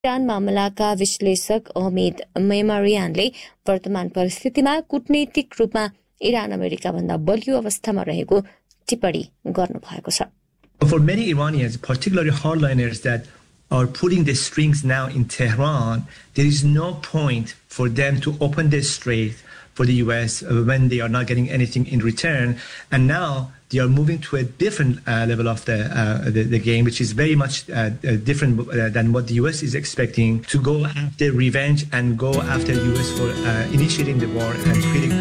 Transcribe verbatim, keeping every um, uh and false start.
Iran मामलाका विश्लेषक अहमेद मेमरियानले वर्तमान परिस्थितिमा कूटनीतिक रूपमा इरान अमेरिका भन्दा बलियो अवस्थामा रहेको टिप्पणी गर्नुभएको छ। For many Iranians, particularly hardliners that are pulling the strings now in Tehran, there is no point for them to open the strait for the U S when they are not getting anything in return. And now they are moving to a different uh, level of the, uh, the the game, which is very much uh, uh, different uh, than what the U S is expecting, to go after revenge and go after the U S for uh, initiating the war and creating